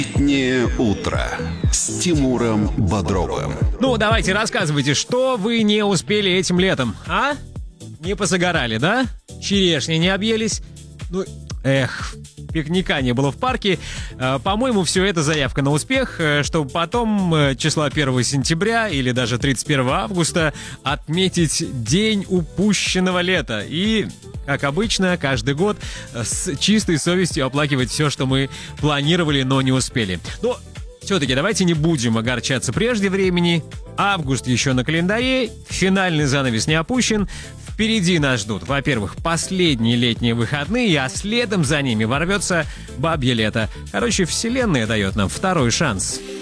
«Летнее утро» с Тимуром Бодровым. Ну, давайте, рассказывайте, что вы не успели этим летом, а? Не позагорали, да? Черешни не объелись? Ну, пикника не было в парке. По-моему, все это заявка на успех, чтобы потом числа 1 сентября или даже 31 августа отметить день упущенного лета. И, как обычно, каждый год с чистой совестью оплакивать все, что мы планировали, но не успели. Но все-таки давайте не будем огорчаться прежде времени. Август еще на календаре, финальный занавес не опущен. Впереди нас ждут, во-первых, последние летние выходные, а следом за ними ворвется бабье лето. Короче, вселенная дает нам второй шанс.